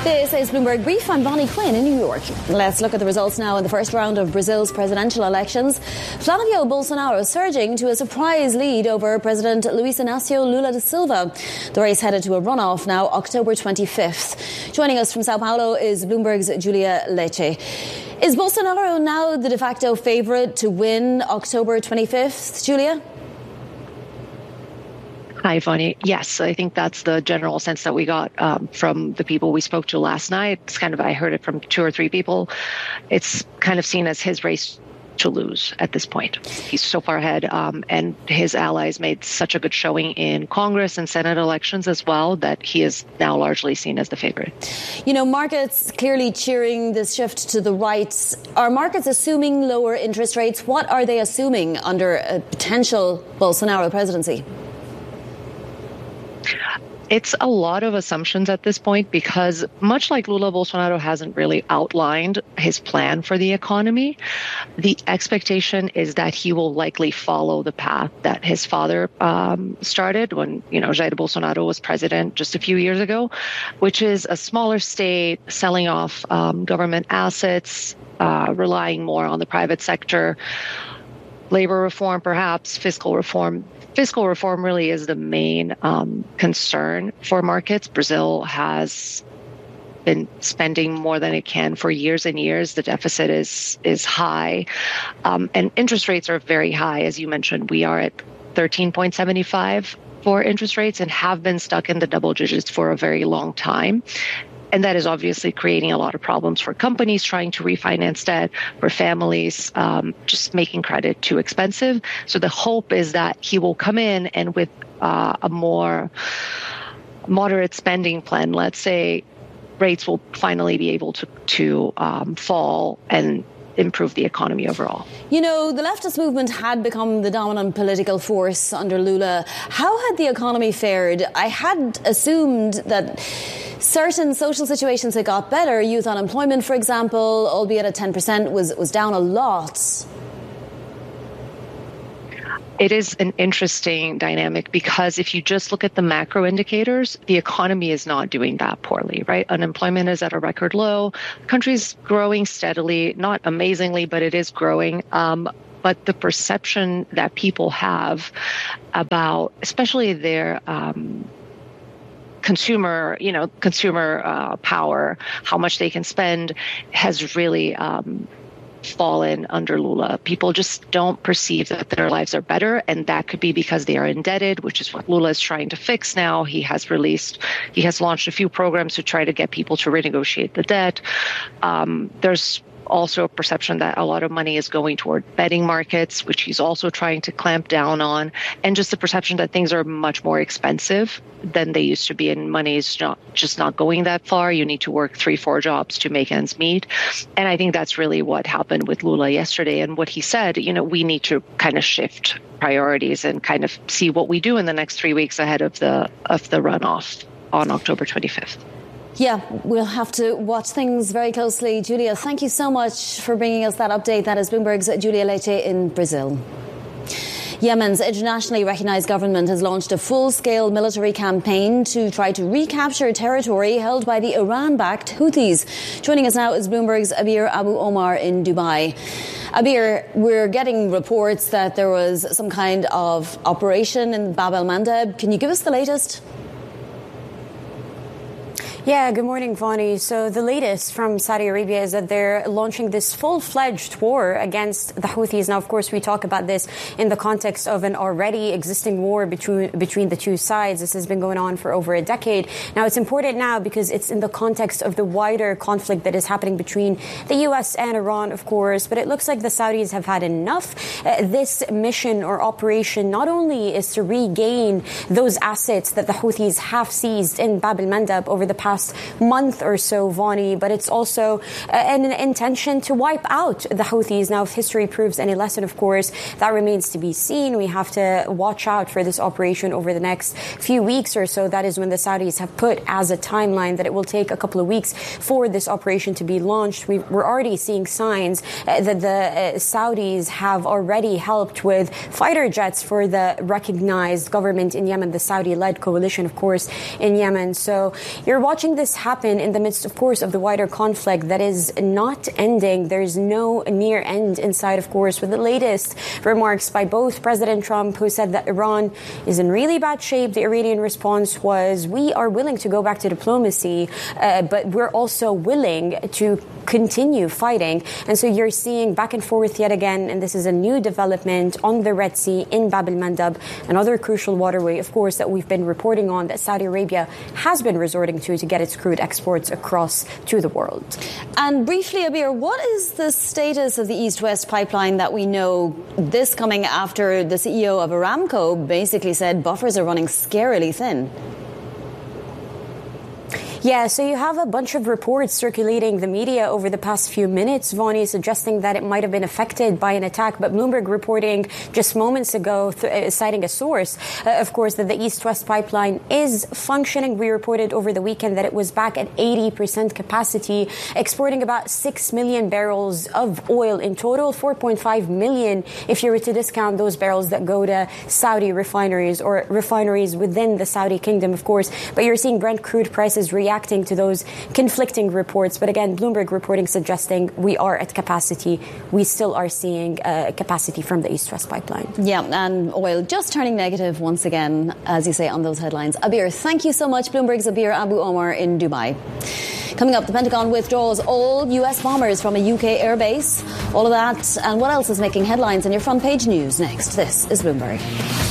This is Bloomberg Brief. I'm Bonnie Quinn in New York. Let's look at the results now in the first round of Brazil's presidential elections. Flavio Bolsonaro surging to a surprise lead over President Luiz Inácio Lula da Silva. The race headed to a runoff now October 25th. Joining us from Sao Paulo is Bloomberg's Julia Leite. Is Bolsonaro now the de facto favourite to win October 25th, Julia? Hi, Bonnie. Yes, I think that's the general sense that we got from the people we spoke to last night. It's kind of, I heard it from 2 or 3 people. It's kind of seen as his race to lose at this point. He's so far ahead, and his allies made such a good showing in Congress and Senate elections as well that he is now largely seen as the favorite. You know, markets clearly cheering this shift to the right. Are markets assuming lower interest rates? What are they assuming under a potential Bolsonaro presidency? It's a lot of assumptions at this point because much like Lula, Bolsonaro hasn't really outlined his plan for the economy. The expectation is that he will likely follow the path that his father started when, Jair Bolsonaro was president just a few years ago, which is a smaller state, selling off government assets, relying more on the private sector, labor reform, perhaps fiscal reform. Fiscal reform really is the main concern for markets. Brazil has been spending more than it can for years and years. The deficit is high, and interest rates are very high. As you mentioned, we are at 13.75 for interest rates and have been stuck in the double digits for a very long time. And that is obviously creating a lot of problems for companies trying to refinance debt, for families, just making credit too expensive. So the hope is that he will come in and with a more moderate spending plan, let's say, rates will finally be able to fall and improve the economy overall. You know, the leftist movement had become the dominant political force under Lula. How had the economy fared? I had assumed that certain social situations had got better. Youth unemployment, for example, albeit at 10%, was down a lot. It is an interesting dynamic because if you just look at the macro indicators, the economy is not doing that poorly, right? Unemployment is at a record low. The country's growing steadily, not amazingly, but it is growing. But the perception that people have about, especially their consumer power, how much they can spend, has really fallen under Lula. People just don't perceive that their lives are better, and that could be because they are indebted, which is what Lula is trying to fix now. He has launched a few programs to try to get people to renegotiate the debt. There's also a perception that a lot of money is going toward betting markets, which he's also trying to clamp down on, and just the perception that things are much more expensive than they used to be, and money is not going that far. You need to work 3-4 jobs to make ends meet. And I think that's really what happened with Lula yesterday. And what he said, we need to kind of shift priorities and kind of see what we do in the next 3 weeks ahead of the runoff on October 25th. Yeah, we'll have to watch things very closely. Julia, thank you so much for bringing us that update. That is Bloomberg's Julia Leite in Brazil. Yemen's internationally recognised government has launched a full-scale military campaign to try to recapture territory held by the Iran-backed Houthis. Joining us now is Bloomberg's Abir Abu Omar in Dubai. Abir, we're getting reports that there was some kind of operation in Bab el-Mandeb. Can you give us the latest? Yeah, good morning, Vonnie. So the latest from Saudi Arabia is that they're launching this full-fledged war against the Houthis. Now, of course, we talk about this in the context of an already existing war between the two sides. This has been going on for over a decade. Now, it's important now because it's in the context of the wider conflict that is happening between the U.S. and Iran, of course. But it looks like the Saudis have had enough. This mission or operation not only is to regain those assets that the Houthis have seized in Bab el-Mandeb over the past month or so, Vonnie, but it's also an intention to wipe out the Houthis. Now, if history proves any lesson, of course, that remains to be seen. We have to watch out for this operation over the next few weeks or so. That is when the Saudis have put as a timeline that it will take a couple of weeks for this operation to be launched. We're already seeing signs that the Saudis have already helped with fighter jets for the recognized government in Yemen, the Saudi-led coalition, of course, in Yemen. So you're watching watching this happen in the midst, of course, of the wider conflict that is not ending. There's no near end in sight, of course, with the latest remarks by both President Trump, who said that Iran is in really bad shape. The Iranian response was, we are willing to go back to diplomacy, but we're also willing to continue fighting. And so you're seeing back and forth yet again, and this is a new development on the Red Sea in Bab el-Mandab, another crucial waterway, of course, that we've been reporting on that Saudi Arabia has been resorting to get its crude exports across to the world. And briefly, Abir, what is the status of the East-West pipeline that we know, this coming after the CEO of Aramco basically said buffers are running scarily thin? Yeah, so you have a bunch of reports circulating the media over the past few minutes, Vonnie, suggesting that it might have been affected by an attack. But Bloomberg reporting just moments ago, citing a source, of course, that the East-West pipeline is functioning. We reported over the weekend that it was back at 80% capacity, exporting about 6 million barrels of oil in total, 4.5 million if you were to discount those barrels that go to Saudi refineries or refineries within the Saudi kingdom, of course. But you're seeing Brent crude prices reacting to those conflicting reports. But again, Bloomberg reporting suggesting we are at capacity. We still are seeing capacity from the East-West pipeline. Yeah, and oil just turning negative once again, as you say, on those headlines. Abir, thank you so much. Bloomberg's Abir Abu Omar in Dubai. Coming up, the Pentagon withdraws all US bombers from a UK airbase. All of that and what else is making headlines in your front page news next. This is Bloomberg.